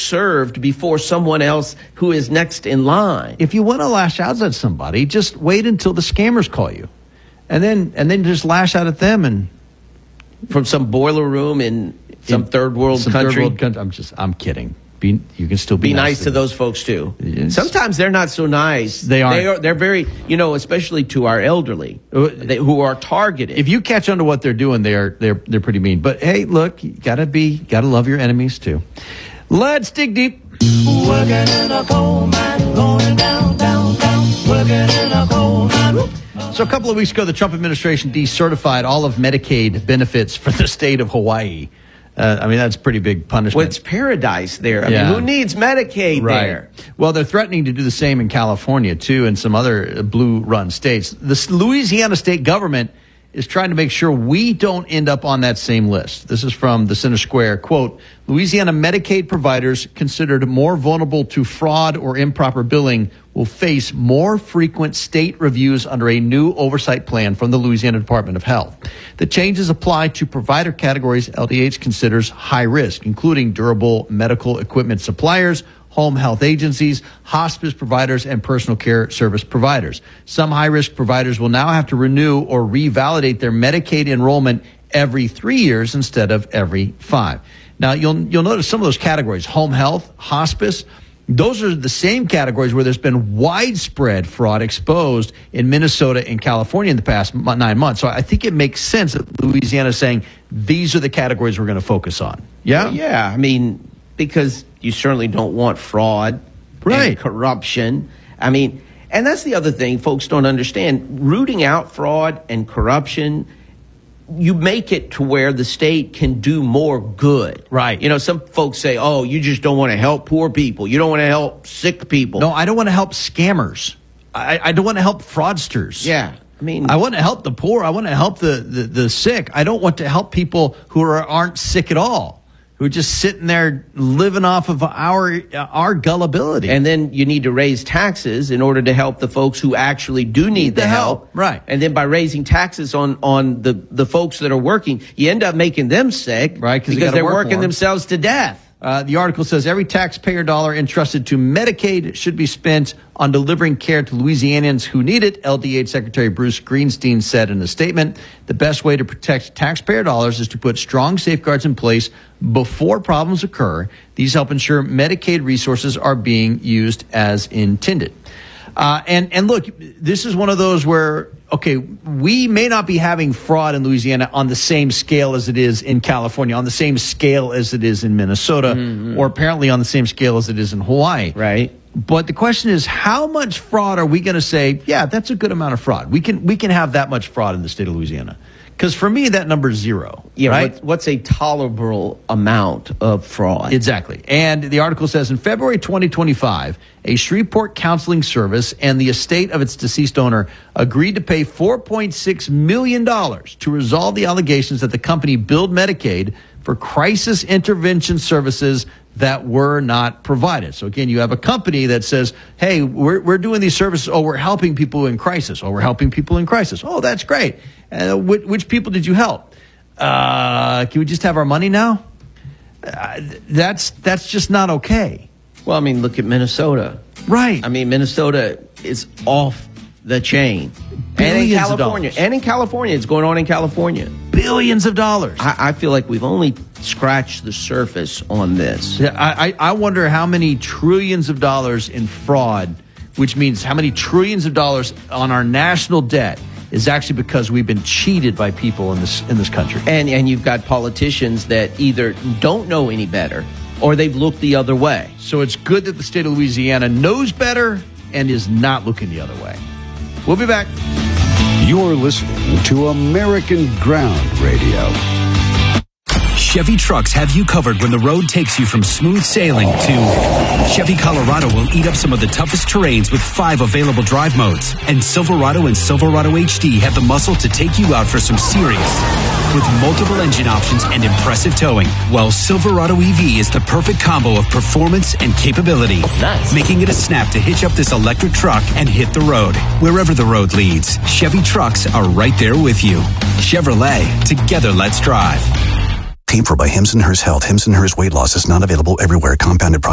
served before someone else who is next in line. If you want to lash out at somebody, just wait until the scammers call you, and then just lash out at them. And from some boiler room in some third world country. I'm kidding. You can still be nice to those folks too. Yes. Sometimes they're not so nice. They aren't. They're very, especially to our elderly who are targeted. If you catch on to what they're doing, they're pretty mean. But hey, look, you gotta love your enemies too. Let's dig deep. Working in a coal mine, going down, down, down. Working in a coal mine. So a couple of weeks ago, the Trump administration decertified all of Medicaid benefits for the state of Hawaii. That's pretty big punishment. Well, it's paradise there. I mean, who needs Medicaid there? Well, they're threatening to do the same in California, too, and some other blue-run states. The Louisiana state government is trying to make sure we don't end up on that same list. This is from the Center Square. Quote, Louisiana Medicaid providers considered more vulnerable to fraud or improper billing will face more frequent state reviews under a new oversight plan from the Louisiana Department of Health. The changes apply to provider categories LDH considers high risk, including durable medical equipment suppliers, home health agencies, hospice providers, and personal care service providers. Some high-risk providers will now have to renew or revalidate their Medicaid enrollment every 3 years instead of every 5. Now, you'll notice some of those categories, home health, hospice, those are the same categories where there's been widespread fraud exposed in Minnesota and California in the past 9 months. So I think it makes sense that Louisiana is saying these are the categories we're going to focus on. Yeah? Yeah, because you certainly don't want fraud and corruption. And that's the other thing folks don't understand. Rooting out fraud and corruption, you make it to where the state can do more good. Right. Some folks say, oh, you just don't want to help poor people. You don't want to help sick people. No, I don't want to help scammers. I don't want to help fraudsters. Yeah. I want to help the poor. I want to help the sick. I don't want to help people who aren't sick at all, who are just sitting there living off of our gullibility. And then you need to raise taxes in order to help the folks who actually do need the help. Right. And then by raising taxes on the folks that are working, you end up making them sick. Right, because they're working themselves to death. The article says every taxpayer dollar entrusted to Medicaid should be spent on delivering care to Louisianians who need it, LDH Secretary Bruce Greenstein said in a statement. The best way to protect taxpayer dollars is to put strong safeguards in place before problems occur. These help ensure Medicaid resources are being used as intended. And look, this is one of those where, okay, we may not be having fraud in Louisiana on the same scale as it is in California, on the same scale as it is in Minnesota, or apparently on the same scale as it is in Hawaii. Right. But the question is, how much fraud are we going to say, yeah, that's a good amount of fraud? We can have that much fraud in the state of Louisiana. Because for me, that number is zero. Yeah, right? What's a tolerable amount of fraud? Exactly. And the article says in February 2025, a Shreveport counseling service and the estate of its deceased owner agreed to pay $4.6 million to resolve the allegations that the company billed Medicaid for crisis intervention services that were not provided. So again, you have a company that says, hey, we're doing these services. Oh, we're helping people in crisis. Oh, we're helping people in crisis. Oh, that's great. Which people did you help? Can we just have our money now? That's just not okay. Well, look at Minnesota. Right. Minnesota is off the chain. Billions of dollars. And in California, it's going on in California. Billions of dollars. I feel like we've only scratched the surface on this. Yeah, I wonder how many trillions of dollars in fraud, which means how many trillions of dollars on our national debt is actually because we've been cheated by people in this country. And you've got politicians that either don't know any better or they've looked the other way. So it's good that the state of Louisiana knows better and is not looking the other way. We'll be back. You're listening to American Ground Radio. Chevy trucks have you covered when the road takes you from smooth sailing to Chevy Colorado will eat up some of the toughest terrains with 5 available drive modes. And Silverado and Silverado HD have the muscle to take you out for some serious with multiple engine options and impressive towing. While Silverado EV is the perfect combo of performance and capability. Nice. Making it a snap to hitch up this electric truck and hit the road. Wherever the road leads, Chevy trucks are right there with you. Chevrolet, together let's drive. Paid for by Hims & Hers Health. Hims & Hers Weight Loss is not available everywhere. Compounded